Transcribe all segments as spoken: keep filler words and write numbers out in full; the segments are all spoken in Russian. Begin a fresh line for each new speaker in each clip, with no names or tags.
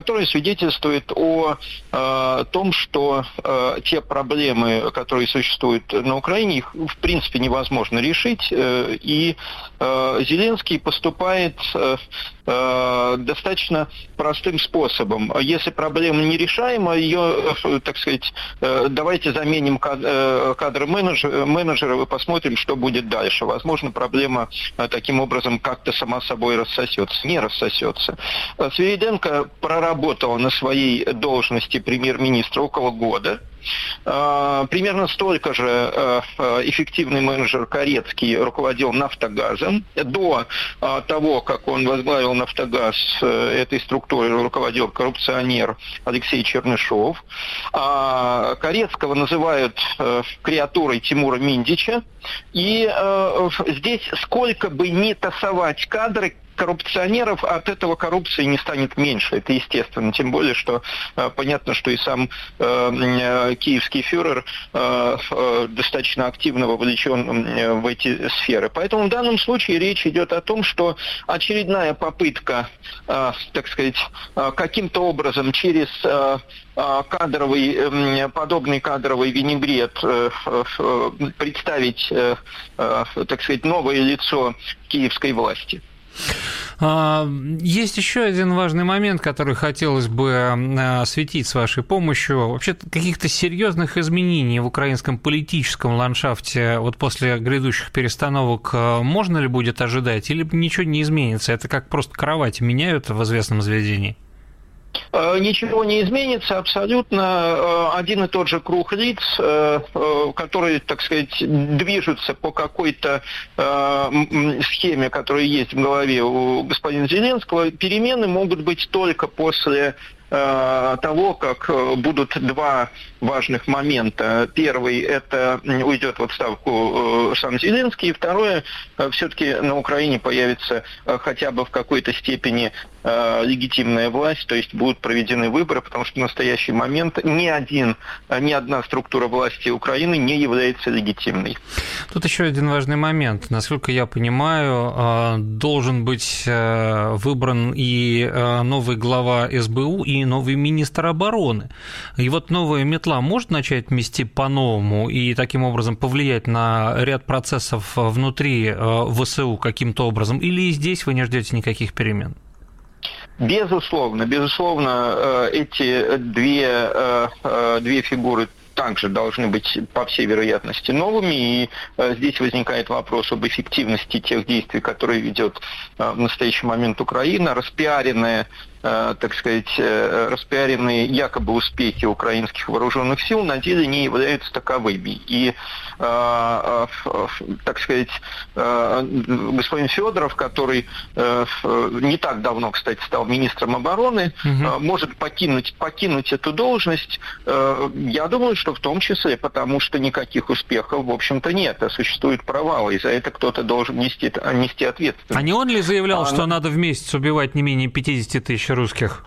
которое свидетельствует о э, том, что э, те проблемы, которые существуют на Украине, их в принципе невозможно решить, э, и э, Зеленский поступает э, э, достаточно простым способом. Если проблема нерешаема, ее, э, так сказать, э, давайте заменим кад, э, кадры менеджера, менеджера и посмотрим, что будет дальше. Возможно, проблема э, таким образом как-то сама собой рассосется. Не рассосется. Свириденко проработал на своей должности премьер-министра около года. Примерно столько же эффективный менеджер Корецкий руководил «Нафтогазом». До того, как он возглавил «Нафтогаз», этой структурой руководил коррупционер Алексей Чернышов. Корецкого называют креатурой Тимура Миндича. И здесь сколько бы ни тасовать кадры коррупционеров, от этого коррупции не станет меньше. Это естественно. Тем более, что э, понятно, что и сам э, киевский фюрер э, э, достаточно активно вовлечен э, в эти сферы. Поэтому в данном случае речь идет о том, что очередная попытка, э, так сказать, э, каким-то образом через э, кадровый, э, подобный кадровый винегрет э, э, представить, э, э, так сказать, новое лицо киевской власти.
Есть еще один важный момент, который хотелось бы осветить с вашей помощью. Вообще каких-то серьезных изменений в украинском политическом ландшафте вот после грядущих перестановок можно ли будет ожидать, или ничего не изменится? Это как просто кровати меняют в известном заведении?
Ничего не изменится, абсолютно один и тот же круг лиц, которые, так сказать, движутся по какой-то схеме, которая есть в голове у господина Зеленского. Перемены могут быть только после того, как будут два важных момента. Первый – это уйдет в отставку сам Зеленский, и второе – все-таки на Украине появится хотя бы в какой-то степени легитимная власть, то есть будут проведены выборы, потому что в настоящий момент ни один, ни одна структура власти Украины не является легитимной.
Тут еще один важный момент. Насколько я понимаю, должен быть выбран и новый глава эс бэ у, и новый министр обороны. И вот новая метла может начать мести по-новому и таким образом повлиять на ряд процессов внутри вэ эс у каким-то образом? Или и здесь вы не ждете никаких перемен?
Безусловно, безусловно, эти две, две фигуры также должны быть, по всей вероятности, новыми, и здесь возникает вопрос об эффективности тех действий, которые ведет в настоящий момент Украина. Распиаренная, так сказать, распиаренные якобы успехи украинских вооруженных сил на деле не являются таковыми. И, так сказать, господин Федоров, который не так давно, кстати, стал министром обороны, угу. может покинуть, покинуть эту должность, я думаю, что в том числе потому, что никаких успехов, в общем-то, нет, а существуют провалы, и за это кто-то должен нести, нести ответственность.
А не он ли заявлял, а, что
ну...
надо в месяц убивать не менее пятьдесят тысяч русских?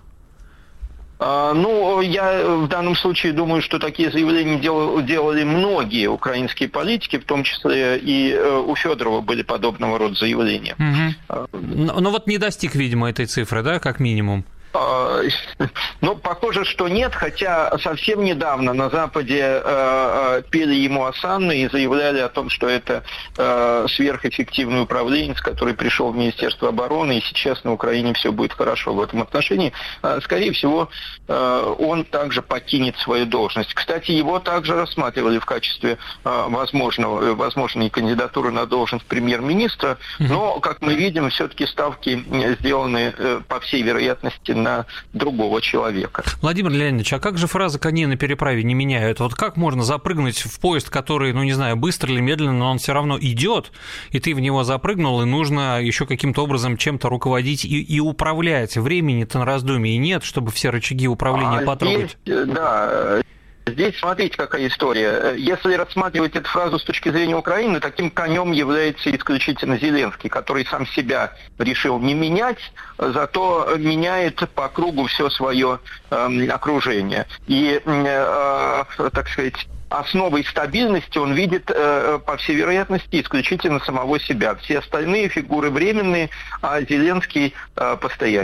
Ну, я в данном случае думаю, что такие заявления делали, делали многие украинские политики, в том числе и у Федорова были подобного рода заявления.
Угу. Но, но вот не достиг, видимо, этой цифры, да, как минимум?
Ну, похоже, что нет, хотя совсем недавно на Западе э, пели ему осанны и заявляли о том, что это э, сверхэффективный управленец, который пришел в Министерство обороны, и сейчас на Украине все будет хорошо в этом отношении. Скорее всего, э, он также покинет свою должность. Кстати, его также рассматривали в качестве э, возможного, возможной кандидатуры на должность премьер-министра, но, как мы видим, все-таки ставки сделаны, э, по всей вероятности, на другого человека.
Владимир Леонидович, а как же фраза «кони на переправе не меняют»? Вот как можно запрыгнуть в поезд, который, ну не знаю, быстро или медленно, но он все равно идет, и ты в него запрыгнул, и нужно еще каким-то образом чем-то руководить и, и управлять? Времени-то на раздумье нет, чтобы все рычаги управления а потрогать.
Здесь, да. Здесь смотрите, какая история. Если рассматривать эту фразу с точки зрения Украины, таким конем является исключительно Зеленский, который сам себя решил не менять, зато меняет по кругу все свое э, окружение. И, э, э, так сказать, основой стабильности он видит, э, по всей вероятности, исключительно самого себя. Все остальные фигуры временные, а Зеленский э, постоянен.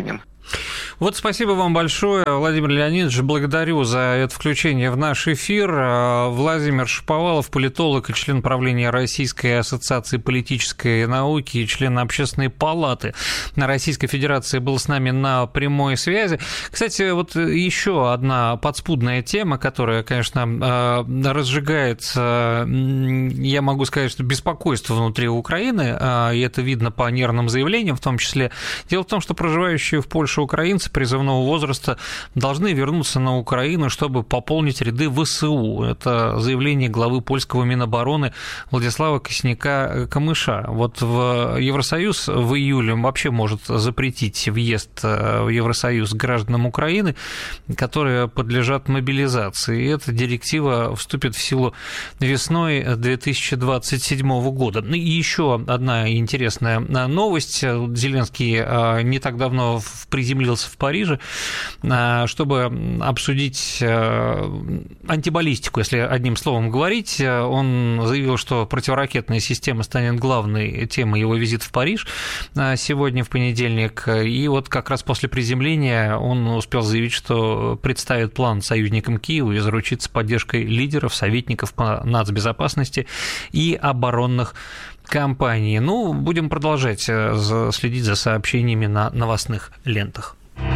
Вот спасибо вам большое, Владимир Леонидович. Благодарю за это включение в наш эфир. Владимир Шаповалов, политолог и член правления Российской ассоциации политической науки и член Общественной палаты Российской Федерации, был с нами на прямой связи. Кстати, вот еще одна подспудная тема, которая, конечно, разжигает, я могу сказать, что беспокойство внутри Украины, и это видно по нервным заявлениям в том числе. Дело в том, что проживающие в Польше украинцы призывного возраста должны вернуться на Украину, чтобы пополнить ряды ВСУ. Это заявление главы польского Минобороны Владислава Косняка-Камыша. Вот в Евросоюз в июле вообще может запретить въезд в Евросоюз гражданам Украины, которые подлежат мобилизации. И эта директива вступит в силу весной две тысячи двадцать седьмого года. И еще одна интересная новость. Зеленский не так давно приземлился в Париже, чтобы обсудить антибаллистику, если одним словом говорить. Он заявил, что противоракетная система станет главной темой его визита в Париж сегодня, в понедельник. И вот как раз после приземления он успел заявить, что представит план союзникам Киева и заручится поддержкой лидеров, советников по нацбезопасности и оборонных компаний. Ну, будем продолжать следить за сообщениями на новостных лентах.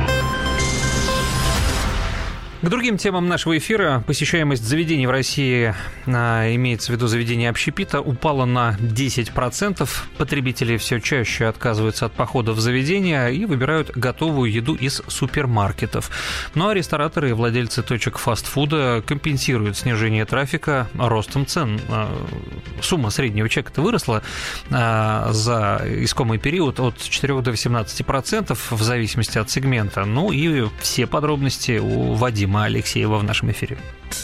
К другим темам нашего эфира. Посещаемость заведений в России, имеется в виду заведения общепита, упала на десять процентов. Потребители все чаще отказываются от похода в заведения и выбирают готовую еду из супермаркетов. Ну а рестораторы и владельцы точек фастфуда компенсируют снижение трафика ростом цен. Сумма среднего чека-то выросла за искомый период от четырёх до восемнадцати процентов в зависимости от сегмента. Ну и все подробности у Вадима Алексеева в нашем эфире.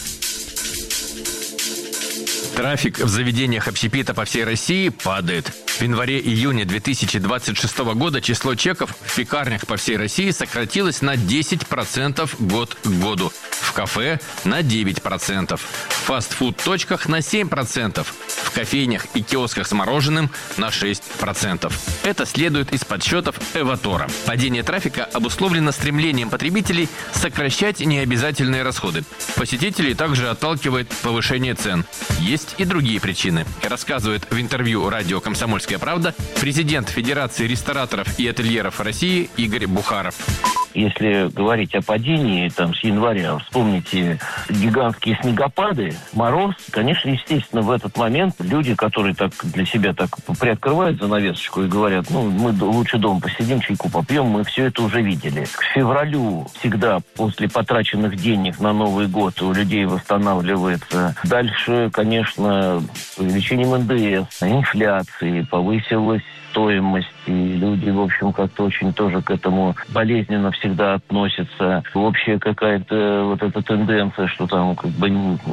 Трафик в заведениях общепита по всей России падает. В январе-июне две тысячи двадцать шестого года число чеков в пекарнях по всей России сократилось на десять процентов год к году, в кафе на девять процентов, в фастфуд-точках на семь процентов, в кофейнях и киосках с мороженым на шесть процентов. Это следует из подсчетов Эватора. Падение трафика обусловлено стремлением потребителей сокращать необязательные расходы. Посетителей также отталкивает повышение цен. Есть и другие причины, рассказывает в интервью радио «Комсомольская правда» президент Федерации рестораторов и ательеров России Игорь Бухаров.
Если говорить о падении там, с января, вспомните гигантские снегопады, мороз, конечно, естественно, в этот момент люди, которые так для себя так приоткрывают занавесочку и говорят, ну, мы лучше дома посидим, чайку попьем, мы все это уже видели. К февралю всегда после потраченных денег на Новый год у людей восстанавливается. Дальше, конечно, с увеличением эн дэ эс, инфляции, повысилась стоимость, и люди, в общем, как-то очень тоже к этому болезненно всегда относятся. Общая какая-то вот эта тенденция, что там как бы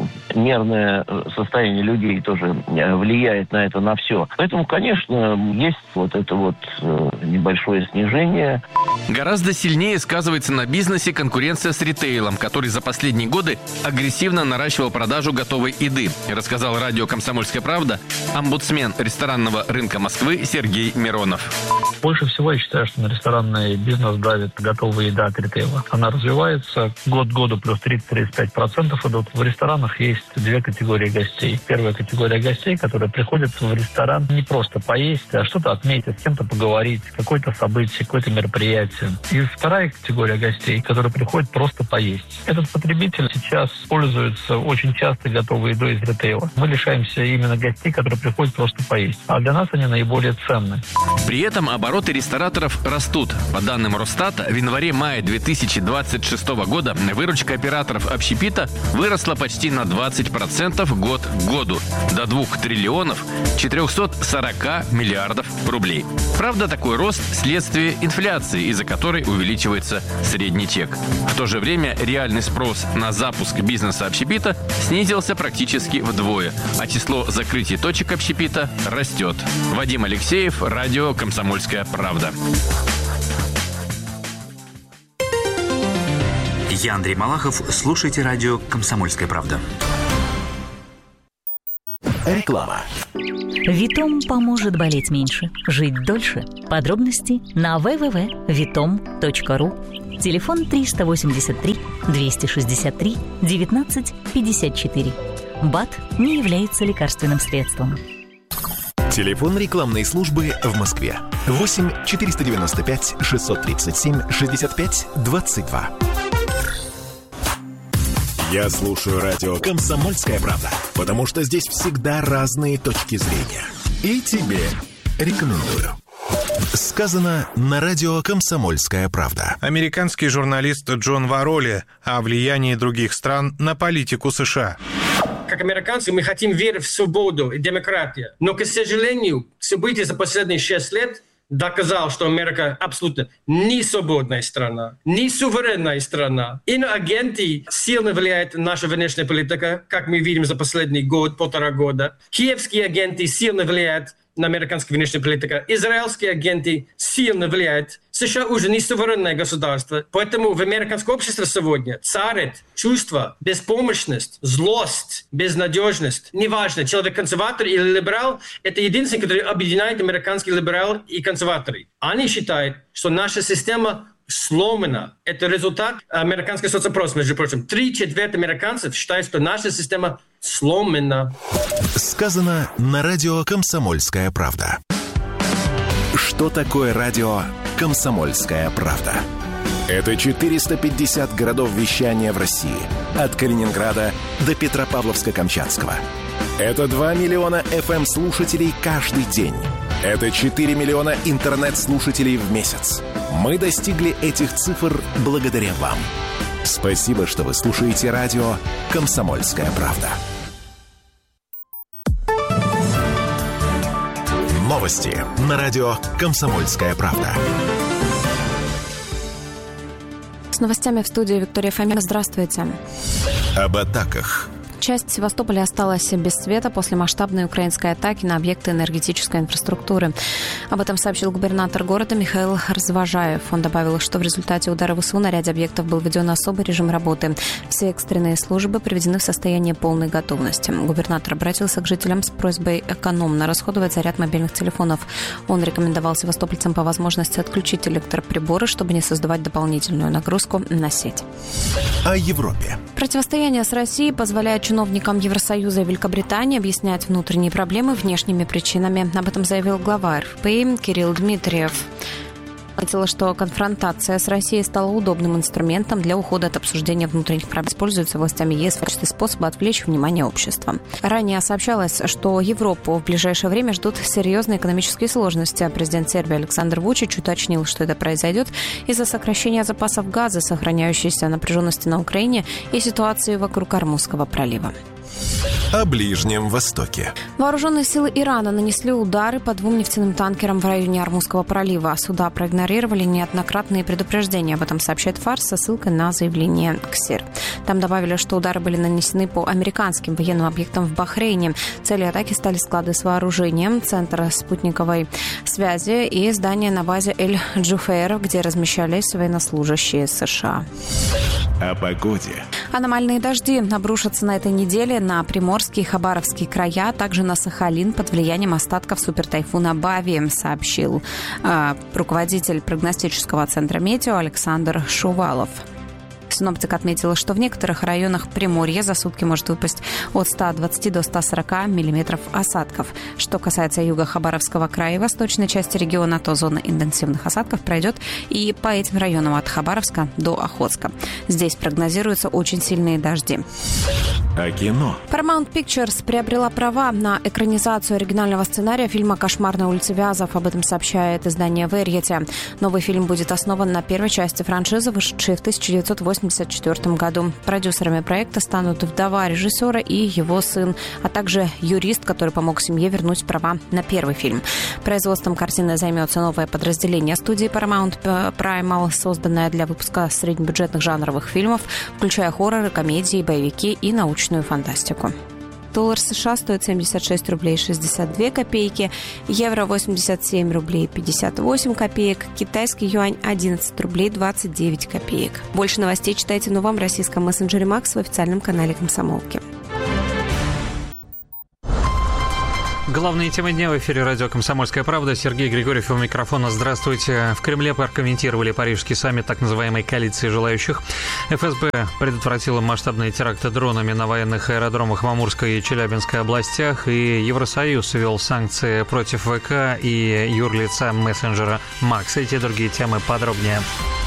нервное состояние людей тоже влияет на это, на все. Поэтому, конечно, есть вот это вот небольшое снижение.
Гораздо сильнее сказывается на бизнесе конкуренция с ритейлом, который за последние годы агрессивно наращивал продажу готовой еды, рассказал радио «Комсомольская правда» омбудсмен ресторанного рынка Москвы Сергей Миронов.
Больше всего я считаю, что на ресторанный бизнес давит готовая еда от ритейла. Она развивается год к году плюс тридцать-тридцать пять процентов идут. В ресторанах есть две категории гостей. Первая категория гостей, которые приходят в ресторан не просто поесть, а что-то отметить, с кем-то поговорить, какое-то событие, какое-то мероприятие. И вторая категория гостей, которые приходят просто поесть. Этот потребитель сейчас пользуется очень часто готовой едой из ритейла. Мы лишаемся именно гостей, которые приходят просто поесть. А для нас они наиболее ценны.
При этом обороты рестораторов растут. По данным Росстата, в январе-мае две тысячи двадцать шестого года выручка операторов общепита выросла почти на двадцать процентов год к году, до двух триллионов четырехсот сорока миллиардов рублей. Правда, такой рост – следствие инфляции, из-за которой увеличивается средний чек. В то же время реальный спрос на запуск бизнеса общепита снизился практически вдвое, а число закрытий точек общепита растет. Вадим Алексеев, радио «Комсомольская правда».
Я Андрей Малахов. Слушайте радио «Комсомольская правда». Реклама.
Витом поможет болеть меньше, жить дольше. Подробности на дабл ю дабл ю дабл ю точка витом точка ру. Телефон триста восемьдесят три двести шестьдесят три девятнадцать пятьдесят четыре. БАД не является лекарственным средством.
Телефон рекламной службы в Москве. восемь четыреста девяносто пять шестьсот тридцать семь шестьдесят пять двадцать два. Я слушаю радио «Комсомольская правда», потому что здесь всегда разные точки зрения. И тебе рекомендую. Сказано на радио «Комсомольская правда».
Американский журналист Джон Вароли о влиянии других стран на политику США.
Как американцы мы хотим верить в свободу и демократию. Но, к сожалению, события за последние шесть лет доказал, что Америка абсолютно не свободная страна, не суверенная страна. Иноагенты сильно влияют на нашу внешнюю политику, как мы видим за последний год, полтора года. Киевские агенты сильно влияют на американскую внешнюю политику. Израильские агенты сильно влияют. США уже не суверенное государство. Поэтому в американском обществе сегодня царит чувство, беспомощность, злость, безнадежность. Неважно, человек консерватор или либерал, это единственное, который объединяет американские либералы и консерваторы. Они считают, что наша система сломана. Это результат американского соцопроса, между прочим. Три четверти американцев считают, что наша система сломана.
Сказано на радио «Комсомольская правда». Что такое радио «Комсомольская правда»? Это четыреста пятьдесят городов вещания в России. От Калининграда до Петропавловска-Камчатского. Это два миллиона эф эм-слушателей каждый день. Это четыре миллиона интернет-слушателей в месяц. Мы достигли этих цифр благодаря вам. Спасибо, что вы слушаете радио «Комсомольская правда». Новости на радио «Комсомольская правда».
С новостями в студии Виктория Фомина. Здравствуйте.
Об атаках.
Часть Севастополя осталась без света после масштабной украинской атаки на объекты энергетической инфраструктуры. Об этом сообщил губернатор города Михаил Развожаев. Он добавил, что в результате удара ВСУ на ряде объектов был введен особый режим работы. Все экстренные службы приведены в состояние полной готовности. Губернатор обратился к жителям с просьбой экономно расходовать заряд мобильных телефонов. Он рекомендовал севастопольцам по возможности отключить электроприборы, чтобы не создавать дополнительную нагрузку на сеть.
О Европе.
Противостояние с Россией позволяет чиновникам Евросоюза и Великобритании объяснять внутренние проблемы внешними причинами. Об этом заявил глава эр эф пэ Кирилл Дмитриев. Отметила, что конфронтация с Россией стала удобным инструментом для ухода от обсуждения внутренних проблем. Используется властями ЕС в качестве способа отвлечь внимание общества. Ранее сообщалось, что Европу в ближайшее время ждут серьезные экономические сложности. Президент Сербии Александр Вучич уточнил, что это произойдет из-за сокращения запасов газа, сохраняющейся напряженности на Украине и ситуации вокруг Ормузского пролива.
О Ближнем Востоке.
Вооруженные силы Ирана нанесли удары по двум нефтяным танкерам в районе Ормузского пролива. Суда проигнорировали неоднократные предупреждения. Об этом сообщает ФАРС со ссылкой на заявление КСИР. Там добавили, что удары были нанесены по американским военным объектам в Бахрейне. Целью атаки стали склады с вооружением, центр спутниковой связи и здание на базе Эль-Джуфейр, где размещались военнослужащие США.
О погоде.
Аномальные дожди обрушатся на этой неделе на Приморский и Хабаровский края, а также на Сахалин под влиянием остатков супертайфуна Бави, сообщил э, руководитель прогностического центра метео Александр Шувалов. Синоптик отметила, что в некоторых районах Приморья за сутки может выпасть от ста двадцати до ста сорока миллиметров осадков. Что касается юга Хабаровского края и восточной части региона, то зона интенсивных осадков пройдет и по этим районам от Хабаровска до Охотска. Здесь прогнозируются очень сильные дожди.
О кино.
Paramount Pictures приобрела права на экранизацию оригинального сценария фильма «Кошмар на улице Вязов». Об этом сообщает издание Variety. Новый фильм будет основан на первой части франшизы, вышедшей в тысяча девятьсот восемьдесят четвёртом году. Продюсерами проекта станут вдова режиссера и его сын, а также юрист, который помог семье вернуть права на первый фильм. Производством картины займется новое подразделение студии Paramount Primal, созданное для выпуска среднебюджетных жанровых фильмов, включая хорроры, комедии, боевики и научную фантастику. Доллар США стоит семьдесят шесть рублей шестьдесят две копейки, евро восемьдесят семь рублей пятьдесят восемь копеек, китайский юань одиннадцать рублей двадцать девять копеек. Больше новостей читайте в новом российском мессенджере Макс в официальном канале Комсомолки.
Главные темы дня в эфире радио «Комсомольская правда». Сергей Григорьев у микрофона. Здравствуйте. В Кремле прокомментировали парижский саммит так называемой коалиции желающих. эф эс бэ предотвратила масштабные теракты дронами на военных аэродромах в Амурской и Челябинской областях. И Евросоюз ввел санкции против вэ ка и юрлица мессенджера Макс. Эти и другие темы подробнее.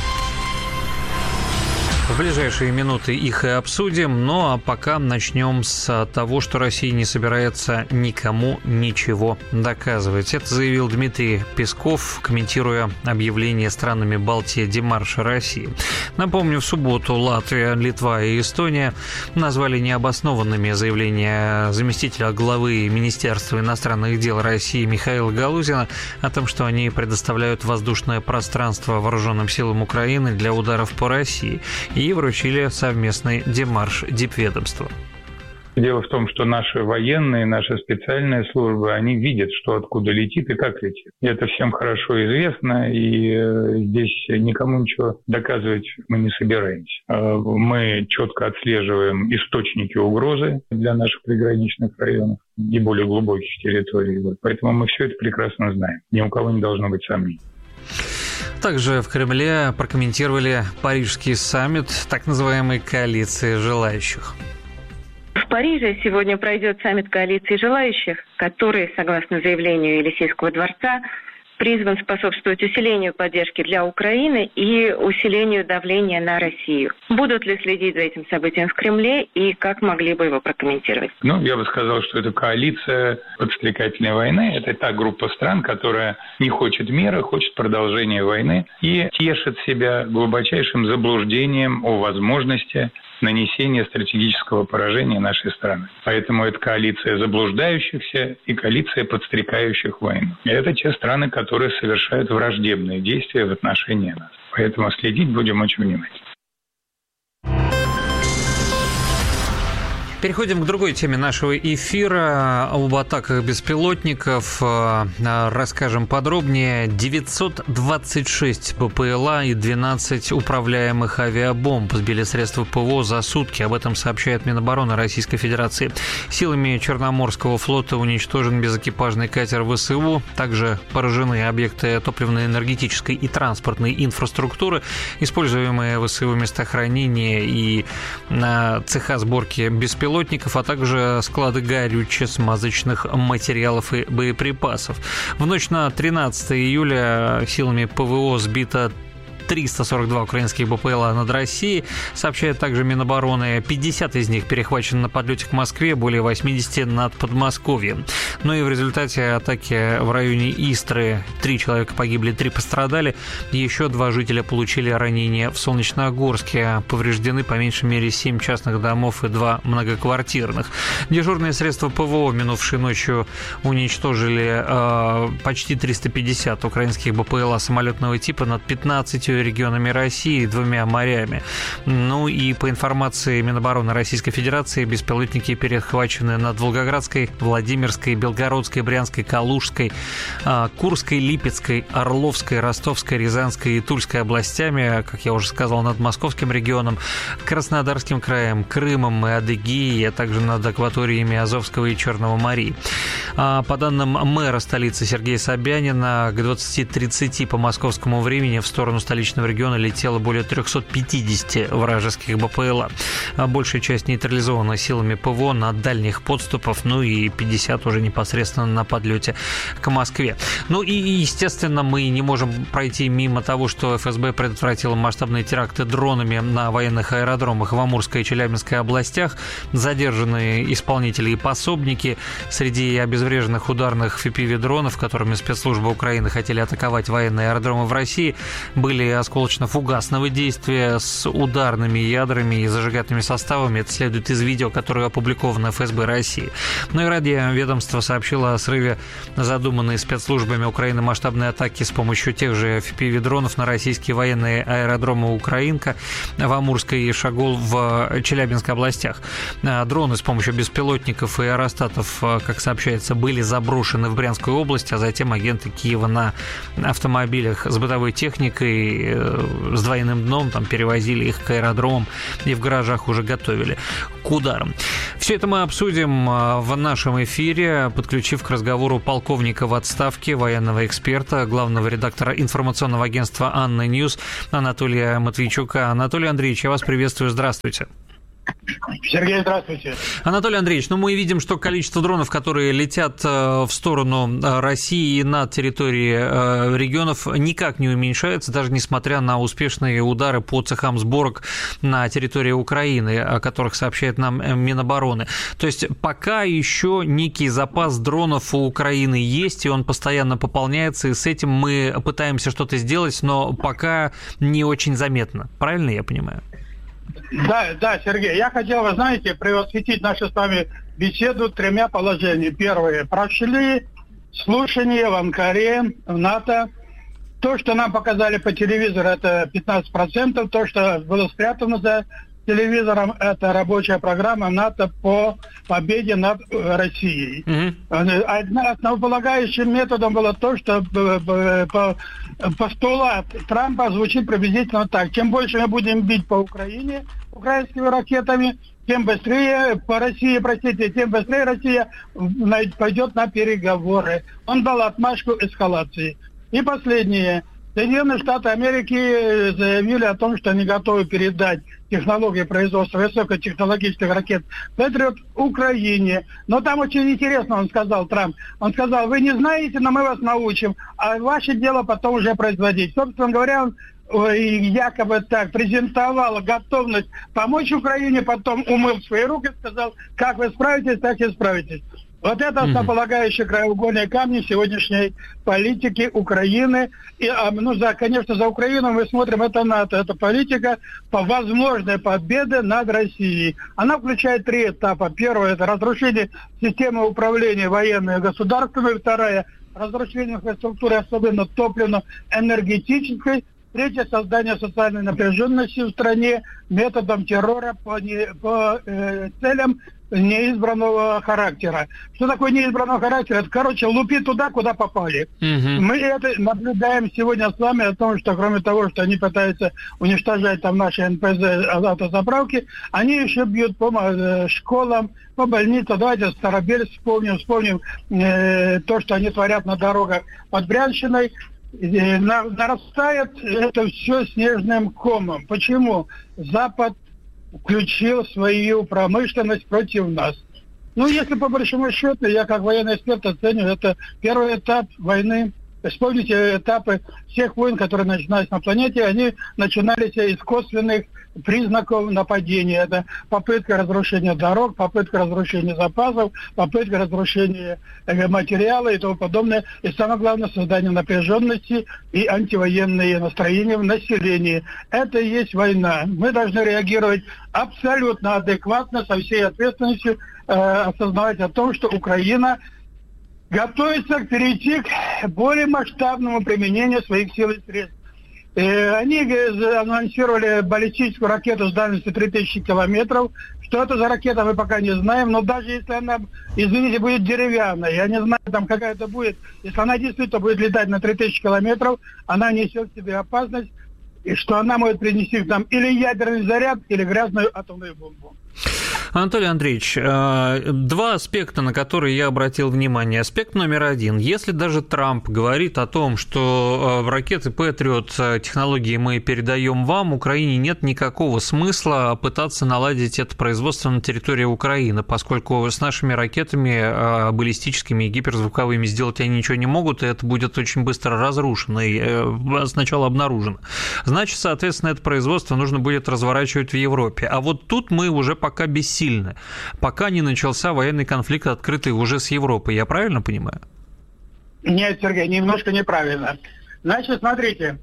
В ближайшие минуты их и обсудим, ну а пока начнем с того, что Россия не собирается никому ничего доказывать. Это заявил Дмитрий Песков, комментируя объявление странами Балтии демарша России. Напомню, в субботу Латвия, Литва и Эстония назвали необоснованными заявления заместителя главы Министерства иностранных дел России Михаила Галузина о том, что они предоставляют воздушное пространство вооруженным силам Украины для ударов по России, и вручили совместный демарш дипведомства.
Дело в том, что наши военные, наша специальная служба, они видят, что откуда летит и как летит. И это всем хорошо известно, и здесь никому ничего доказывать мы не собираемся. Мы четко отслеживаем источники угрозы для наших приграничных районов и более глубоких территорий. Поэтому мы все это прекрасно знаем. Ни у кого не должно быть сомнений.
Также в Кремле прокомментировали парижский саммит так называемой коалиции желающих.
В Париже сегодня пройдет саммит коалиции желающих, который, согласно заявлению Елисейского дворца, призван способствовать усилению поддержки для Украины и усилению давления на Россию. Будут ли следить за этим событием в Кремле и как могли бы его прокомментировать?
Ну, я бы сказал, что это коалиция подстрекательной войны. Это та группа стран, которая не хочет мира, хочет продолжения войны и тешит себя глубочайшим заблуждением о возможности нанесения стратегического поражения нашей страны. Поэтому это коалиция заблуждающихся и коалиция подстрекающих войну. И это те страны, которые совершают враждебные действия в отношении нас. Поэтому следить будем очень внимательно.
Переходим к другой теме нашего эфира. Об атаках беспилотников расскажем подробнее. девятьсот двадцать шесть БПЛА и двенадцать управляемых авиабомб сбили средства ПВО за сутки. Об этом сообщает Минобороны Российской Федерации. Силами Черноморского флота уничтожен безэкипажный катер вэ эс у. Также поражены объекты топливно-энергетической и транспортной инфраструктуры, используемые вэ эс у места хранения и цеха сборки беспилотников, а также склады горюче-смазочных материалов и боеприпасов. В ночь на тринадцатое июля силами ПВО сбито триста сорок два украинских БПЛА над Россией, сообщает также Минобороны. пятьдесят из них перехвачены на подлете к Москве, более восемьдесят над Подмосковьем. Ну и в результате атаки в районе Истры три человека погибли, три пострадали. Еще два жителя получили ранения в Солнечногорске. Повреждены по меньшей мере семь частных домов и два многоквартирных. Дежурные средства ПВО минувшей ночью уничтожили э, почти триста пятьдесят украинских БПЛА самолетного типа над пятнадцатью регионами России и двумя морями. Ну и по информации Минобороны Российской Федерации, беспилотники перехвачены над Волгоградской, Владимирской, Белгородской, Брянской, Калужской, Курской, Липецкой, Орловской, Ростовской, Рязанской и Тульской областями, как я уже сказал, над Московским регионом, Краснодарским краем, Крымом и Адыгеей, а также над акваториями Азовского и Черного морей. По данным мэра столицы Сергея Собянина, к двадцати тридцати по московскому времени в сторону столичного региона летело более триста пятьдесят вражеских БПЛА. Большая часть нейтрализована силами ПВО на дальних подступах, ну и пятьдесят уже непосредственно на подлете к Москве. Ну и, естественно, мы не можем пройти мимо того, что эф эс бэ предотвратила масштабные теракты дронами на военных аэродромах в Амурской и Челябинской областях. Задержаны исполнители и пособники. Среди обезвреженных ударных эф пи ви-дронов, которыми спецслужбы Украины хотели атаковать военные аэродромы в России, были осколочно-фугасного действия с ударными ядрами и зажигательными составами. Это следует из видео, которое опубликовано эф эс бэ России. Ну и радиоведомство сообщило о срыве задуманной спецслужбами Украины масштабной атаки с помощью тех же эф пи ви-дронов на российские военные аэродромы Украинка в Амурской и Шагол в Челябинской областях. Дроны с помощью беспилотников и аэростатов, как сообщается, были заброшены в Брянскую область, а затем агенты Киева на автомобилях с бытовой техникой с двойным дном, там перевозили их к аэродромам и в гаражах уже готовили к ударам. Все это мы обсудим в нашем эфире, подключив к разговору полковника в отставке, военного эксперта, главного редактора информационного агентства «Анна Ньюс» Анатолия Матвейчука. Анатолий Андреевич, я вас приветствую. Здравствуйте.
Сергей, здравствуйте.
Анатолий Андреевич, ну мы видим, что количество дронов, которые летят в сторону России над территорией регионов, никак не уменьшается, даже несмотря на успешные удары по цехам сборок на территории Украины, о которых сообщает нам Минобороны. То есть пока еще некий запас дронов у Украины есть, и он постоянно пополняется, и с этим мы пытаемся что-то сделать, но пока не очень заметно. Правильно я понимаю?
Да, да, Сергей, я хотел, вы знаете, превосхитить нашу с вами беседу тремя положениями. Первое. Прошли слушания в Анкаре, в НАТО. То, что нам показали по телевизору, это пятнадцать процентов. То, что было спрятано за телевизором, это рабочая программа НАТО по победе над Россией. Mm-hmm. Основополагающим методом было то, что по постулат Трампа звучит приблизительно так. Чем больше мы будем бить по Украине украинскими ракетами, тем быстрее по России, простите, тем быстрее Россия пойдет на переговоры. Он дал отмашку эскалации. И последнее. Соединенные Штаты Америки заявили о том, что они готовы передать технологии производства высокотехнологических ракет «Патриот» Украине. Но там очень интересно, он сказал, Трамп. Он сказал, вы не знаете, но мы вас научим, а ваше дело потом уже производить. Собственно говоря, он якобы так презентовал готовность помочь Украине, потом умыл свои руки и сказал, как вы справитесь, так и справитесь. Вот это основополагающие краеугольные камни сегодняшней политики Украины. И, ну, за, конечно, за Украину мы смотрим, это НАТО, это политика по возможной победе над Россией. Она включает три этапа. Первое – это разрушение системы управления военной и государственной. Второе – разрушение инфраструктуры, особенно топливно-энергетической. Третье – создание социальной напряженности в стране методом террора по, не, по э, целям неизбранного характера. Что такое неизбранного характера? Это, короче, лупи туда, куда попали. Uh-huh. Мы это наблюдаем сегодня с вами о том, что кроме того, что они пытаются уничтожать там наши эн пэ зэ, автозаправки, они еще бьют по э, школам, по больницам. Давайте Старобельск вспомним, вспомним э, то, что они творят на дорогах под Брянщиной. Э, на, нарастает это все снежным комом. Почему? Запад включил свою промышленность против нас. Ну, если по большому счету, я как военный эксперт оцениваю, это первый этап войны. Вспомните этапы всех войн, которые начинались на планете, они начинались из косвенных признаков нападения. Это попытка разрушения дорог, попытка разрушения запасов, попытка разрушения материала и тому подобное. И самое главное, создание напряженности и антивоенные настроения в населении. Это и есть война. Мы должны реагировать абсолютно адекватно, со всей ответственностью, э, осознавать о том, что Украина готовится перейти к более масштабному применению своих сил и средств. Они анонсировали баллистическую ракету с дальностью три тысячи километров. Что это за ракета, мы пока не знаем. Но даже если она, извините, будет деревянная, я не знаю, там какая это будет. Если она действительно будет летать на три тысячи километров, она несет в себе опасность, и что она может принести там или ядерный заряд, или грязную атомную бомбу.
Анатолий Андреевич, два аспекта, на которые я обратил внимание. Аспект номер один. Если даже Трамп говорит о том, что ракеты «Патриот» технологии мы передаем вам, Украине нет никакого смысла пытаться наладить это производство на территории Украины, поскольку с нашими ракетами баллистическими и гиперзвуковыми сделать они ничего не могут, и это будет очень быстро разрушено и сначала обнаружено. Значит, соответственно, это производство нужно будет разворачивать в Европе. А вот тут мы уже пока бессильны. Пока не начался военный конфликт, открытый уже с Европой. Я правильно понимаю?
Нет, Сергей, немножко неправильно. Значит, смотрите,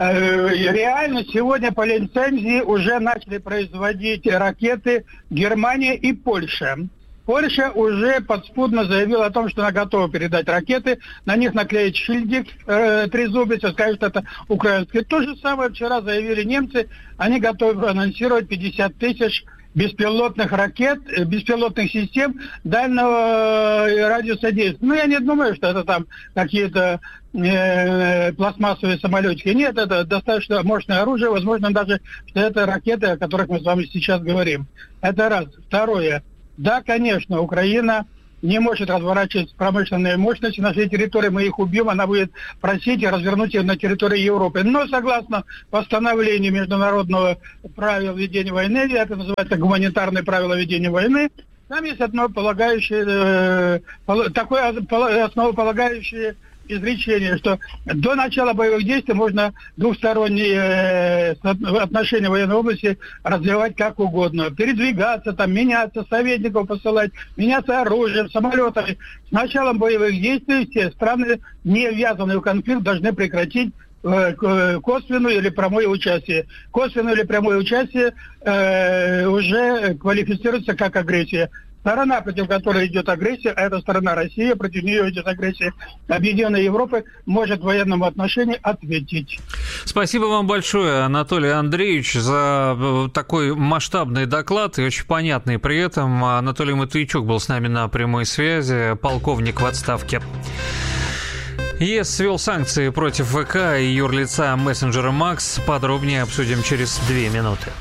реально сегодня по лицензии уже начали производить ракеты Германия и Польша. Польша уже подспудно заявила о том, что она готова передать ракеты, на них наклеить шильдик э, трезубец, и скажут, это украинские. То же самое вчера заявили немцы, они готовы анонсировать пятьдесят тысяч беспилотных ракет, беспилотных систем дальнего радиуса действия. Ну, я не думаю, что это там какие-то э, пластмассовые самолетики. Нет, это достаточно мощное оружие, возможно, даже, что это ракеты, о которых мы с вами сейчас говорим. Это раз. Второе. Да, конечно, Украина не может разворачивать промышленные мощности на своей территории, мы их убьем, она будет просить и развернуть их на территории Европы. Но согласно постановлению международного правила ведения войны, это называется гуманитарные правила ведения войны, там есть основополагающее, э, такое основополагающее изречение, что до начала боевых действий можно двухсторонние э, отношения в военной области развивать как угодно. Передвигаться, там, меняться, советников посылать, меняться оружием, самолетами. С началом боевых действий все страны, не ввязанные в конфликт, должны прекратить э, косвенное или прямое участие. Косвенное или прямое участие э, уже квалифицируется как агрессия. Сторона, против которой идет агрессия, а это сторона России, против нее идет агрессия Объединенной Европы, может в военном отношении ответить.
Спасибо вам большое, Анатолий Андреевич, за такой масштабный доклад и очень понятный при этом. Анатолий Матвейчук был с нами на прямой связи, полковник в отставке. ЕС ввел санкции против ВК и юрлица мессенджера Макс. Подробнее обсудим через две минуты.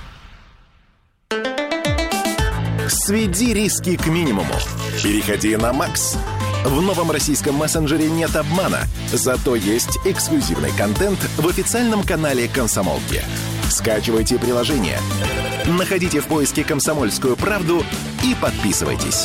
Сведи риски к минимуму. Переходи на Макс. В новом российском мессенджере нет обмана, зато есть эксклюзивный контент в официальном канале «Комсомолки». Скачивайте приложение, находите в поиске «Комсомольскую правду» и подписывайтесь.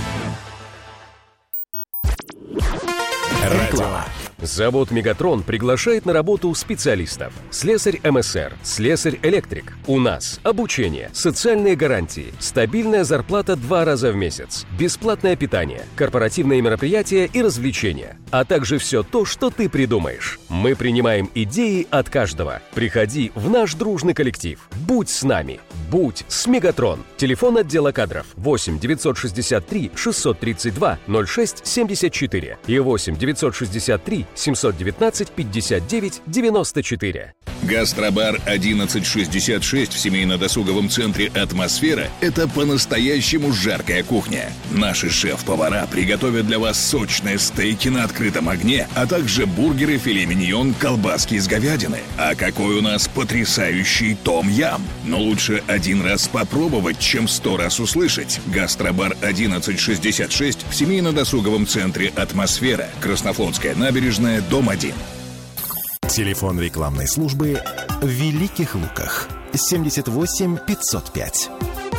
Реклама. Завод «Мегатрон» приглашает на работу специалистов. Слесарь эм эс эр, слесарь-электрик. У нас обучение, социальные гарантии, стабильная зарплата два раза в месяц, бесплатное питание, корпоративные мероприятия и развлечения, а также все то, что ты придумаешь. Мы принимаем идеи от каждого. Приходи в наш дружный коллектив. Будь с нами. Будь с «Мегатрон». Телефон отдела кадров восемь девятьсот шестьдесят три шестьсот тридцать два ноль шесть семьдесят четыре и восемь девятьсот шестьдесят три семьсот девятнадцать пятьдесят девять девяносто четыре.
Гастробар одиннадцать шестьдесят шесть в семейно-досуговом центре «Атмосфера» — это по-настоящему жаркая кухня. Наши шеф-повара приготовят для вас сочные стейки на открытом огне, а также бургеры, филе миньон, колбаски из говядины. А какой у нас потрясающий том-ям! Но лучше один раз попробовать, чем сто раз услышать. Гастробар одиннадцать шестьдесят шесть в семейно-досуговом центре «Атмосфера», Краснофлотская набережная, дом один.
Телефон рекламной службы в Великих Луках семьдесят восемь пятьсот пять.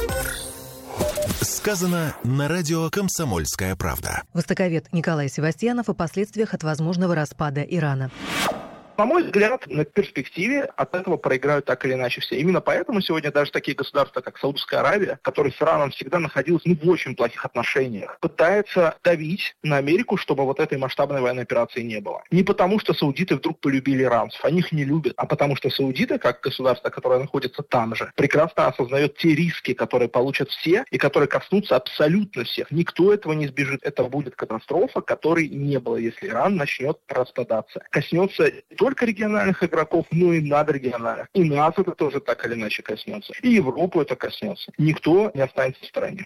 Сказано на радио «Комсомольская правда».
Востоковед Николай Севастьянов о последствиях от возможного распада Ирана.
На мой взгляд, на перспективе от этого проиграют так или иначе все. Именно поэтому сегодня даже такие государства, как Саудовская Аравия, которые с Ираном всегда находились ну, в очень плохих отношениях, пытаются давить на Америку, чтобы вот этой масштабной военной операции не было. Не потому, что саудиты вдруг полюбили иранцев, они их не любят, а потому что саудиты, как государство, которое находится там же, прекрасно осознает те риски, которые получат все и которые коснутся абсолютно всех. Никто этого не избежит. Это будет катастрофа, которой не было, если Иран начнет распадаться. Коснется только региональных игроков, но и надрегиональных. И нас это тоже так или иначе коснется. И Европу это коснется. Никто не останется в стороне.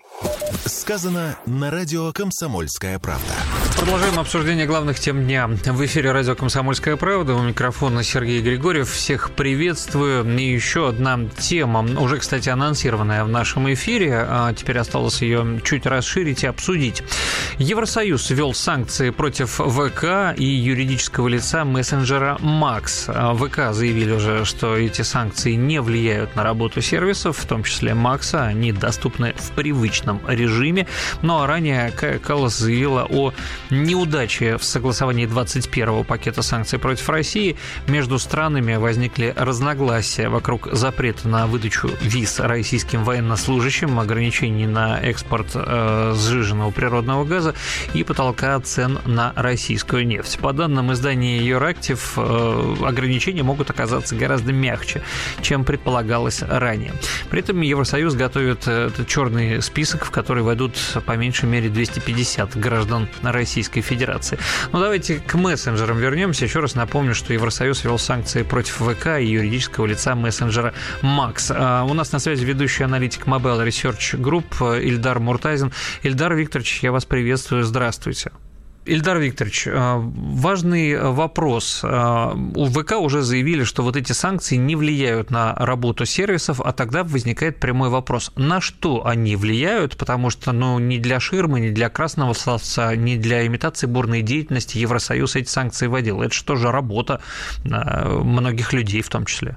Сказано на радио «Комсомольская правда».
Продолжаем обсуждение главных тем дня. В эфире радио «Комсомольская правда». У микрофона Сергей Григорьев. Всех приветствую. И еще одна тема, уже, кстати, анонсированная в нашем эфире. А теперь осталось ее чуть расширить и обсудить. Евросоюз ввел санкции против ВК и юридического лица мессенджера Макс. ВК заявили уже, что эти санкции не влияют на работу сервисов, в том числе Макса. Они доступны в привычном режиме. Ну а ранее Кая Каллас заявила о неудаче в согласовании двадцать первого пакета санкций против России. Между странами возникли разногласия вокруг запрета на выдачу виз российским военнослужащим, ограничений на экспорт э, сжиженного природного газа и потолка цен на российскую нефть. По данным издания Юрактив, э, ограничения могут оказаться гораздо мягче, чем предполагалось ранее. При этом Евросоюз готовит этот черный список, в который войдут по меньшей мере двести пятьдесят граждан Российской Федерации. Но давайте к мессенджерам вернемся. Еще раз напомню, что Евросоюз ввел санкции против ВК и юридического лица мессенджера Макс. А у нас на связи ведущий аналитик Mobile Research Group Ильдар Муртазин. Ильдар Викторович, я вас приветствую. Здравствуйте. Ильдар Викторович, важный вопрос. У ВК уже заявили, что вот эти санкции не влияют на работу сервисов, а тогда возникает прямой вопрос. На что они влияют? Потому что ну, ни для ширмы, ни для красного словца, ни для имитации бурной деятельности Евросоюз эти санкции вводил. Это же тоже работа многих людей в том числе.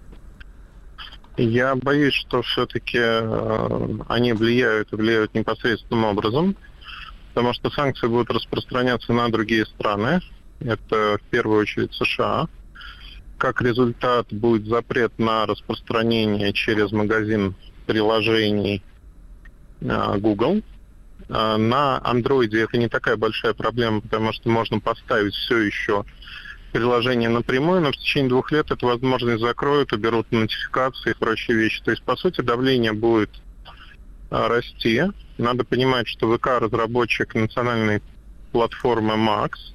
Я боюсь, что все-таки они влияют и влияют непосредственным образом. Потому что санкции будут распространяться на другие страны. Это в первую очередь США. Как результат будет запрет на распространение через магазин приложений Google. На Android это не такая большая проблема, потому что можно поставить все еще приложение напрямую, но в течение двух лет эту возможность закроют, уберут нотификации и прочие вещи. То есть, по сути, давление будет расти. Надо понимать, что ВК разработчик национальной платформы Макс.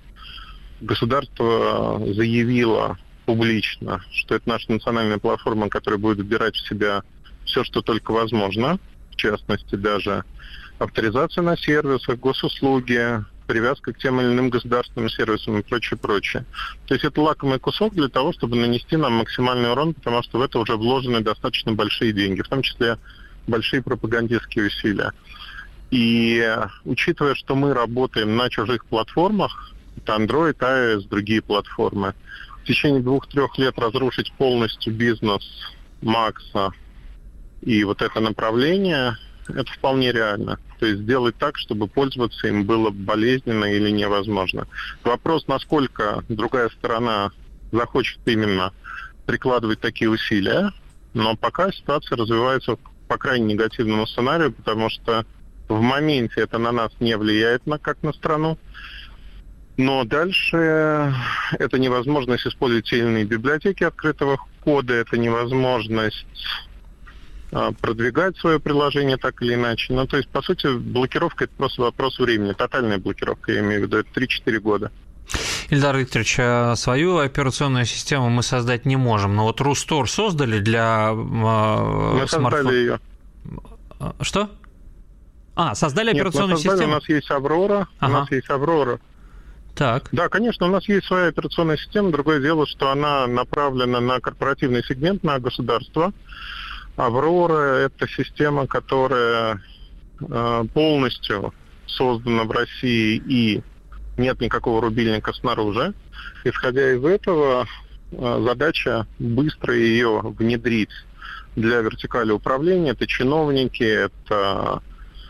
Государство заявило публично, что это наша национальная платформа, которая будет вбирать в себя все, что только возможно, в частности, даже авторизация на сервисах, госуслуги, привязка к тем или иным государственным сервисам и прочее, прочее. То есть это лакомый кусок для того, чтобы нанести нам максимальный урон, потому что в это уже вложены достаточно большие деньги, в том числе большие пропагандистские усилия. И учитывая, что мы работаем на чужих платформах, это Android, iOS, другие платформы, в течение двух-трех лет разрушить полностью бизнес Макса и вот это направление, это вполне реально. То есть сделать так, чтобы пользоваться им было болезненно или невозможно. Вопрос, насколько другая сторона захочет именно прикладывать такие усилия, но пока ситуация развивается по крайне негативному сценарию, потому что в моменте это на нас не влияет на, как на страну. Но дальше это невозможность использовать те или иные библиотеки открытого кода, это невозможность а, продвигать свое приложение так или иначе. Ну, то есть, по сути, блокировка – это просто вопрос времени. Тотальная блокировка, я имею в виду, это три-четыре года.
Ильдар Викторович, свою операционную систему мы создать не можем, но вот Рустор создали для
мы
смартфона.
Создали ее.
Что? А, создали
Нет,
операционную
мы создали,
систему?
У нас есть Аврора, ага. у нас есть Аврора.
Так.
Да, конечно, у нас есть своя операционная система. Другое дело, что она направлена на корпоративный сегмент, на государство. Аврора – это система, которая э, полностью создана в России и нет никакого рубильника снаружи. Исходя из этого, э, задача быстро ее внедрить для вертикали управления. Это чиновники, это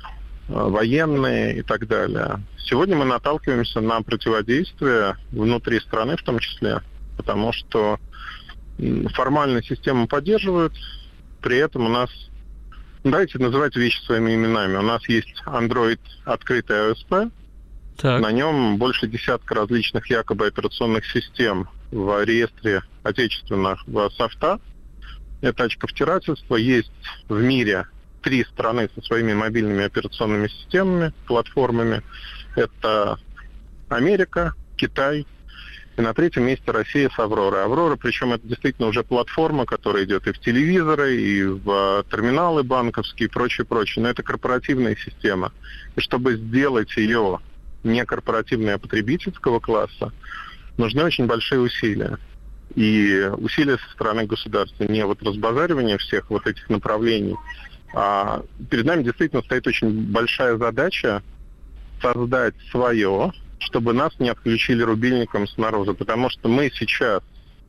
военные и так далее. Сегодня мы наталкиваемся на противодействие внутри страны в том числе, потому что формально систему поддерживают, при этом у нас, давайте называть вещи своими именами, у нас есть Android открытый эй о эс пи, так. На нем больше десятка различных якобы операционных систем в реестре отечественного софта. Это очковтирательство. Есть в мире три страны со своими мобильными операционными системами, платформами. Это Америка, Китай и на третьем месте Россия с Авророй. Аврора, причем это действительно уже платформа, которая идет и в телевизоры, и в терминалы банковские, и прочее, прочее. Но это корпоративная система. И чтобы сделать ее не корпоративной, а потребительского класса, нужны очень большие усилия. И усилия со стороны государства, не вот разбазаривание всех вот этих направлений, а перед нами действительно стоит очень большая задача создать свое, чтобы нас не отключили рубильником снаружи, потому что мы сейчас,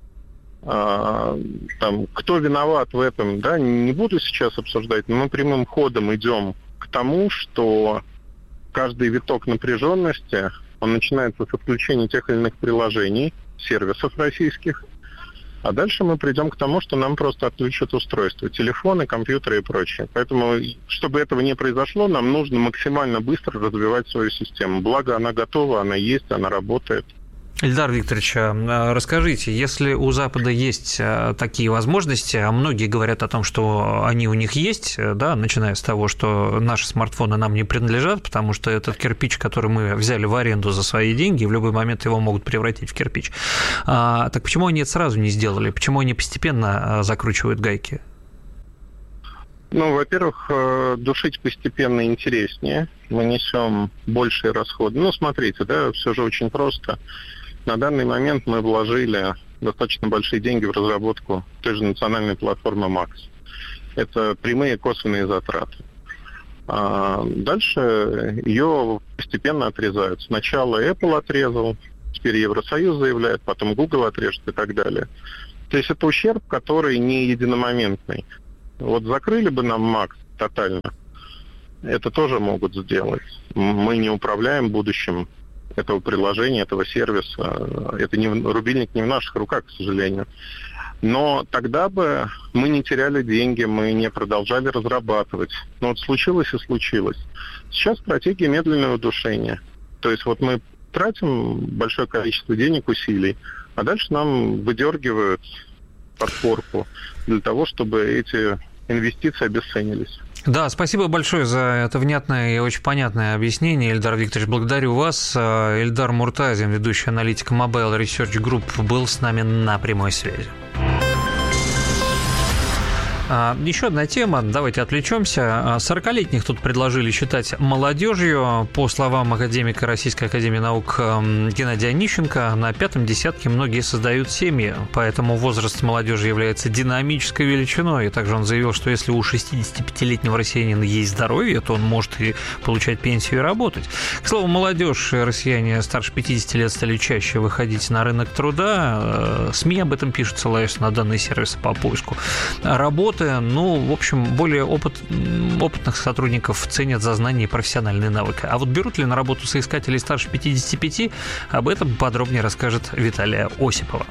а, там, кто виноват в этом, да, не буду сейчас обсуждать, но мы прямым ходом идем к тому, что каждый виток напряженности, он начинается с отключения тех или иных приложений, сервисов российских, а дальше мы придем к тому, что нам просто отключат устройства, телефоны, компьютеры и прочее. Поэтому, чтобы этого не произошло, нам нужно максимально быстро развивать свою систему. Благо, она готова, она есть, она работает.
Ильдар Викторович, расскажите, если у Запада есть такие возможности, а многие говорят о том, что они у них есть, да, начиная с того, что наши смартфоны нам не принадлежат, потому что этот кирпич, который мы взяли в аренду за свои деньги, в любой момент его могут превратить в кирпич. А, так почему они это сразу не сделали? Почему они постепенно закручивают гайки?
Ну, во-первых, душить постепенно интереснее. Мы несем большие расходы. Ну, смотрите, да, все же очень просто. На данный момент мы вложили достаточно большие деньги в разработку той же национальной платформы МАКС. Это прямые косвенные затраты. А дальше ее постепенно отрезают. Сначала Apple отрезал, теперь Евросоюз заявляет, потом Google отрежет и так далее. То есть это ущерб, который не единомоментный. Вот закрыли бы нам МАКС тотально, это тоже могут сделать. Мы не управляем будущим этого приложения, этого сервиса. Это не, рубильник не в наших руках, к сожалению. Но тогда бы мы не теряли деньги, мы не продолжали разрабатывать. Но вот случилось и случилось. Сейчас стратегия медленного удушения. То есть вот мы тратим большое количество денег, усилий, а дальше нам выдергивают подпорку для того, чтобы эти инвестиции обесценились.
Да, спасибо большое за это внятное и очень понятное объяснение. Эльдар Викторович, благодарю вас. Эльдар Муртазин, ведущий аналитик Mobile Research Group, был с нами на прямой связи. Еще одна тема, давайте отвлечемся. сорокалетних тут предложили считать молодежью. По словам академика Российской академии наук Геннадия Онищенко, на пятом десятке многие создают семьи, поэтому возраст молодежи является динамической величиной. И также он заявил, что если у шестидесятипятилетнего россиянина есть здоровье, то он может и получать пенсию и работать. К слову, молодежь и россияне старше пятидесяти лет стали чаще выходить на рынок труда. СМИ об этом пишут, ссылаясь на данные сервиса по поиску работы. Ну, в общем, более опыт, опытных сотрудников ценят за знания и профессиональные навыки. А вот берут ли на работу соискателей старше пятидесяти пяти, об этом подробнее расскажет Виталия Осипова.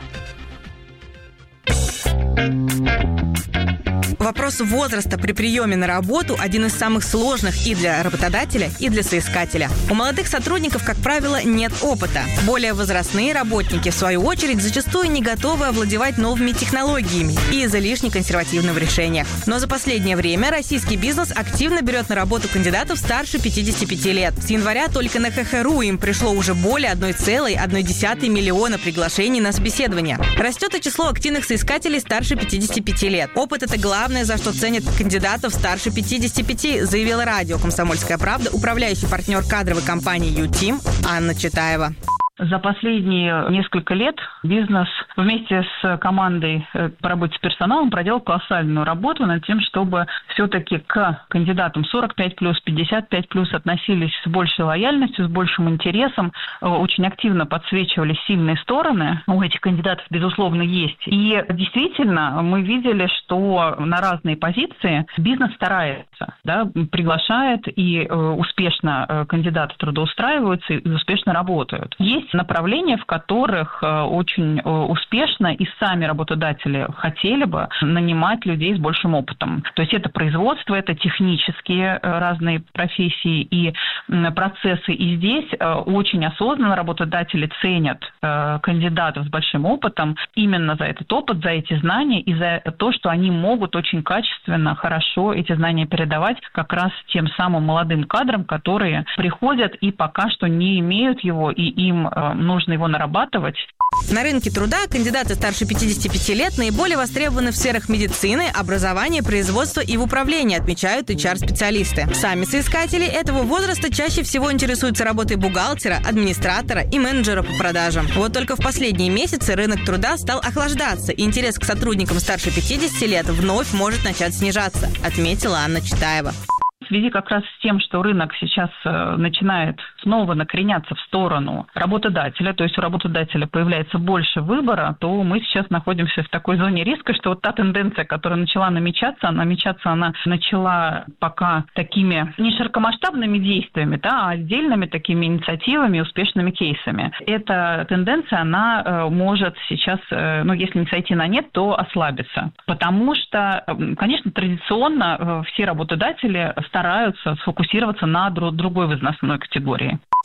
Вопрос возраста при приеме на работу один из самых сложных и для работодателя, и для соискателя. У молодых сотрудников, как правило, нет опыта. Более возрастные работники, в свою очередь, зачастую не готовы овладевать новыми технологиями и излишне консервативны в решениях. Но за последнее время российский бизнес активно берет на работу кандидатов старше пятидесяти пяти лет. С января только на ха ха ру им пришло уже более одной целой одной десятой миллиона приглашений на собеседование. Растет и число активных соискателей старше пятидесяти пяти лет. Опыт – это главное, за что ценят кандидатов старше пятидесяти пяти, заявила радио «Комсомольская правда» управляющий партнер кадровой компании «Ютим» Анна Читаева.
За последние несколько лет бизнес вместе с командой по работе с персоналом проделал колоссальную работу над тем, чтобы все-таки к кандидатам сорок пять плюс, пятьдесят пять плюс относились с большей лояльностью, с большим интересом, очень активно подсвечивали сильные стороны. У этих кандидатов, безусловно, есть. И действительно, мы видели, что на разные позиции бизнес старается, да, приглашает и успешно кандидаты трудоустраиваются и успешно работают. Есть направления, в которых очень успешно и сами работодатели хотели бы нанимать людей с большим опытом. То есть это производство, это технические разные профессии и процессы. И здесь очень осознанно работодатели ценят кандидатов с большим опытом именно за этот опыт, за эти знания и за то, что они могут очень качественно, хорошо эти знания передавать как раз тем самым молодым кадрам, которые приходят и пока что не имеют его, и им нужно его нарабатывать.
На рынке труда кандидаты старше пятидесяти пяти лет наиболее востребованы в сферах медицины, образования, производства и в управлении, отмечают эйч ар-специалисты. Сами соискатели этого возраста чаще всего интересуются работой бухгалтера, администратора и менеджера по продажам. Вот только в последние месяцы рынок труда стал охлаждаться, и интерес к сотрудникам старше пятидесяти лет вновь может начать снижаться, отметила Анна Читаева.
В связи как раз с тем, что рынок сейчас начинает снова накреняться в сторону работодателя, то есть у работодателя появляется больше выбора, то мы сейчас находимся в такой зоне риска, что вот та тенденция, которая начала намечаться, намечаться она начала пока такими не широкомасштабными действиями, да, а отдельными такими инициативами, успешными кейсами. Эта тенденция, она может сейчас, ну, если не сойти на нет, то ослабиться. Потому что, конечно, традиционно все работодатели стараются сфокусироваться на другой возрастной категории.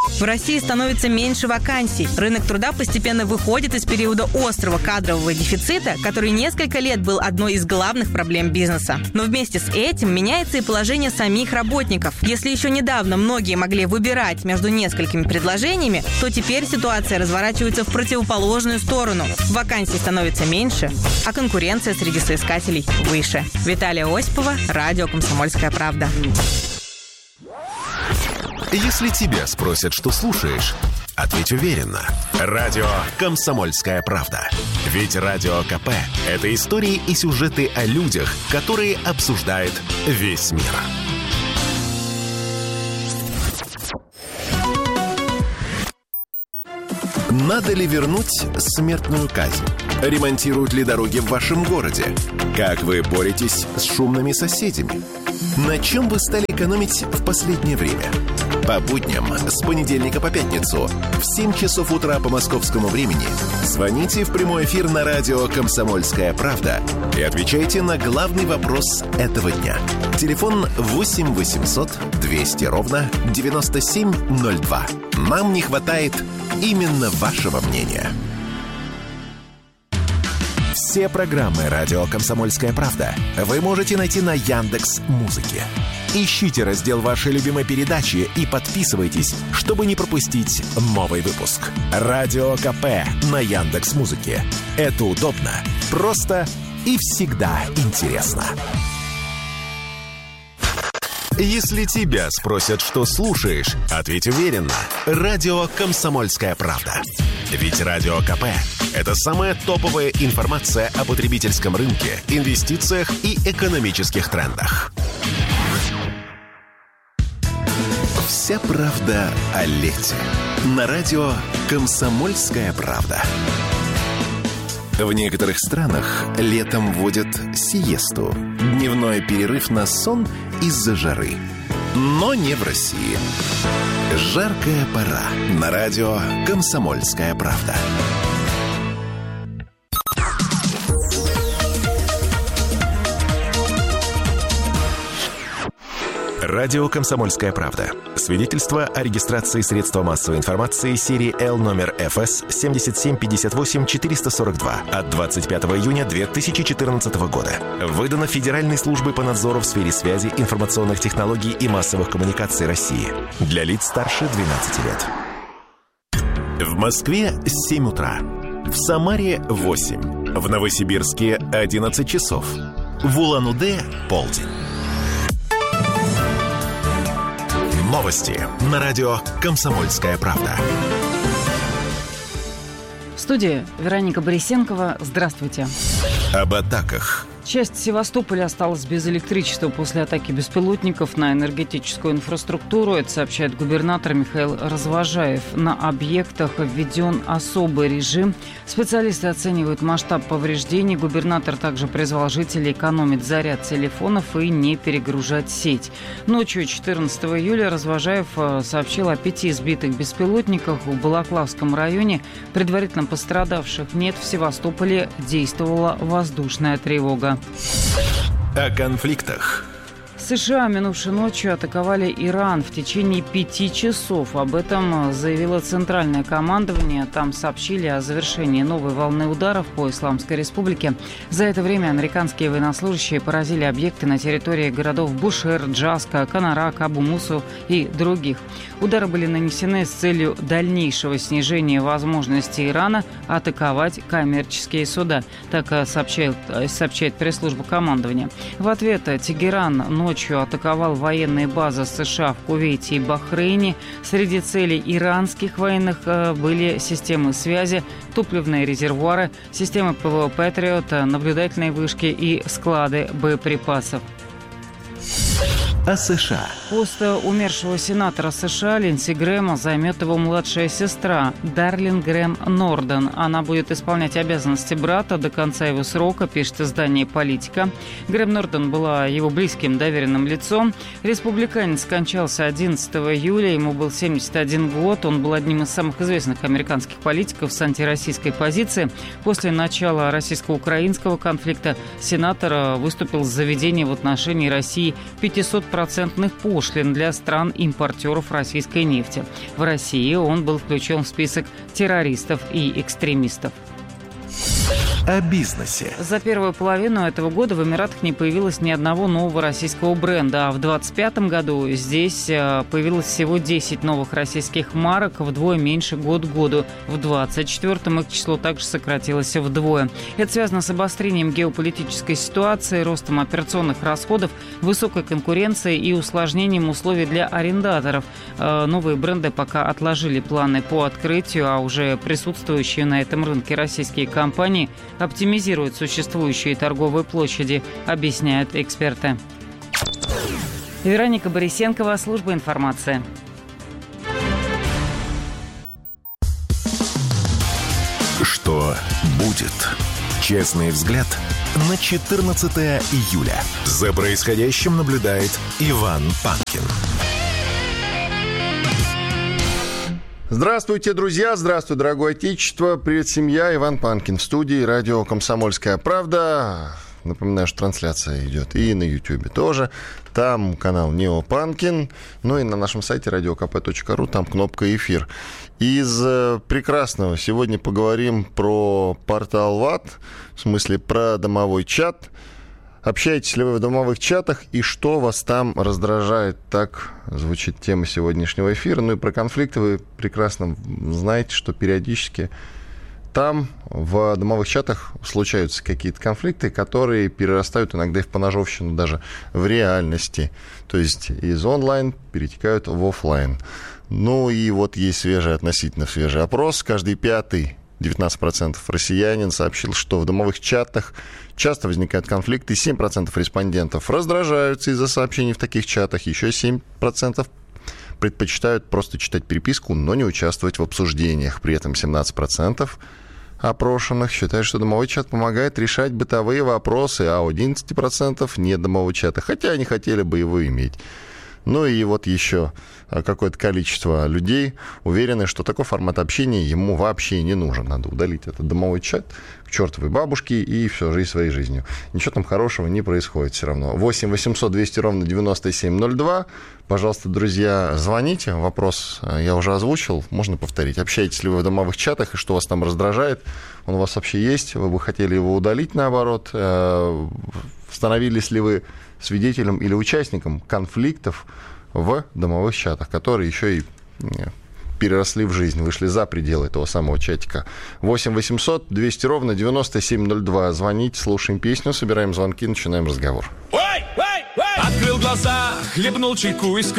В России становится меньше вакансий. Рынок труда постепенно выходит из периода острого кадрового дефицита, который несколько лет был одной из главных проблем бизнеса. Но вместе с этим меняется и положение самих работников. Если еще недавно многие могли выбирать между несколькими предложениями, то теперь ситуация разворачивается в противоположную сторону. Вакансий становится меньше, а конкуренция среди соискателей выше. Виталия Осипова, радио «Комсомольская правда».
Если тебя спросят, что слушаешь, ответь уверенно. Радио «Комсомольская правда». Ведь Радио КП – это истории и сюжеты о людях, которые обсуждает весь мир. Надо ли вернуть смертную казнь? Ремонтируют ли дороги в вашем городе? Как вы боретесь с шумными соседями? На чем вы стали экономить в последнее время? По будням с понедельника по пятницу в семь часов утра по московскому времени звоните в прямой эфир на радио «Комсомольская правда» и отвечайте на главный вопрос этого дня. Телефон восемь восемьсот двести ровно девяносто семь ноль два. Нам не хватает именно вашего мнения. Все программы «Радио Комсомольская правда» вы можете найти на Яндекс.Музыке. Ищите раздел вашей любимой передачи и подписывайтесь, чтобы не пропустить новый выпуск. Радио КП на Яндекс.Музыке. Это удобно, просто и всегда интересно. Если тебя спросят, что слушаешь, ответь уверенно. Радио «Комсомольская правда». Ведь Радио КП – это самая топовая информация о потребительском рынке, инвестициях и экономических трендах. Вся правда о лете. На радио «Комсомольская правда». В некоторых странах летом вводят сиесту – дневной перерыв на сон из-за жары. Но не в России. Жаркая пора. На радио «Комсомольская правда». Радио «Комсомольская правда». Свидетельство о регистрации средства массовой информации серии Л номер эф эс семь семь пять восемь четыре сорок два от двадцать пятого июня две тысячи четырнадцатого года. Выдано Федеральной службой по надзору в сфере связи, информационных технологий и массовых коммуникаций России. Для лиц старше двенадцати лет. В Москве семь утра. В Самаре восемь. В Новосибирске одиннадцать часов. В Улан-Удэ полдень. Новости на радио «Комсомольская правда».
В студии Вероника Борисенкова. Здравствуйте.
Об атаках.
Часть Севастополя осталась без электричества после атаки беспилотников на энергетическую инфраструктуру. Это сообщает губернатор Михаил Развожаев. На объектах введен особый режим. Специалисты оценивают масштаб повреждений. Губернатор также призвал жителей экономить заряд телефонов и не перегружать сеть. Ночью четырнадцатого июля Развожаев сообщил о пяти сбитых беспилотниках в Балаклавском районе. Предварительно пострадавших нет. В Севастополе действовала воздушная тревога.
О конфликтах.
США минувшей ночью атаковали Иран в течение пяти часов. Об этом заявило Центральное командование. Там сообщили о завершении новой волны ударов по Исламской Республике. За это время американские военнослужащие поразили объекты на территории городов Бушер, Джаска, Канарак, Абу-Мусу и других. Удары были нанесены с целью дальнейшего снижения возможности Ирана атаковать коммерческие суда. Так сообщает, сообщает пресс-служба командования. В ответ Тегеран ночью атаковал военные базы США в Кувейте и Бахрейне. Среди целей иранских военных были системы связи, топливные резервуары, системы ПВО «Патриот», наблюдательные вышки и склады боеприпасов.
О США.
Пост умершего сенатора США Линдси Грэма займет его младшая сестра Дарлин Грэм Норден. Она будет исполнять обязанности брата до конца его срока, пишет издание «Политика». Грэм Норден была его близким доверенным лицом. Республиканец скончался одиннадцатого июля, ему был семьдесят один год. Он был одним из самых известных американских политиков с антироссийской позицией. После начала российско-украинского конфликта сенатор выступил с заведением в отношении России пятисот процентов беспроцентных пошлин для стран-импортеров российской нефти. В России он был включен в список террористов и экстремистов.
О бизнесе.
За первую половину этого года в Эмиратах не появилось ни одного нового российского бренда, а в двадцать пятом году здесь появилось всего десять новых российских марок, вдвое меньше год к году. В двадцать четвёртом их число также сократилось вдвое. Это связано с обострением геополитической ситуации, ростом операционных расходов, высокой конкуренцией и усложнением условий для арендаторов. Новые бренды пока отложили планы по открытию, а уже присутствующие на этом рынке российские компании оптимизируют существующие торговые площади, объясняют эксперты. Вероника Борисенкова, служба информации.
Что будет? Честный взгляд на четырнадцатое июля. За происходящим наблюдает Иван Панкин.
Здравствуйте, друзья! Здравствуй, дорогое отечество! Привет, семья! Иван Панкин в студии, радио «Комсомольская правда». Напоминаю, что трансляция идет и на Ютьюбе тоже. Там канал Нео Панкин. Ну и на нашем сайте радио ка пэ точка ру, там кнопка «Эфир». Из прекрасного сегодня поговорим про портал ВАТ, в смысле про домовой чат. Общаетесь ли вы в домовых чатах и что вас там раздражает? Так звучит тема сегодняшнего эфира. Ну и про конфликты вы прекрасно знаете, что периодически там в домовых чатах случаются какие-то конфликты, которые перерастают иногда и в поножовщину даже в реальности. То есть из онлайн перетекают в офлайн. Ну и вот есть свежий, относительно свежий опрос. Каждый пятый, девятнадцать процентов россиянин сообщил, что в домовых чатах часто возникают конфликты. семь процентов респондентов раздражаются из-за сообщений в таких чатах. Еще семь процентов предпочитают просто читать переписку, но не участвовать в обсуждениях. При этом семнадцать процентов опрошенных считают, что домовой чат помогает решать бытовые вопросы, а у одиннадцать процентов нет домового чата, хотя они хотели бы его иметь. Ну и вот еще какое-то количество людей уверены, что такой формат общения ему вообще не нужен. Надо удалить этот домовой чат к чертовой бабушке и все, жить своей жизнью. Ничего там хорошего не происходит все равно. восемь восемьсот двести ровно девяносто семь ноль два. Пожалуйста, друзья, звоните. Вопрос я уже озвучил, можно повторить. Общаетесь ли вы в домовых чатах и что вас там раздражает? Он у вас вообще есть? Вы бы хотели его удалить, наоборот? Становились ли вы свидетелем или участником конфликтов в домовых чатах, которые еще и переросли в жизнь, вышли за пределы этого самого чатика? восемь восемьсот двести ровно девяносто семь ноль два. Звоните, слушаем песню, собираем звонки, начинаем разговор.
Открыл глаза, хлебнул чайку из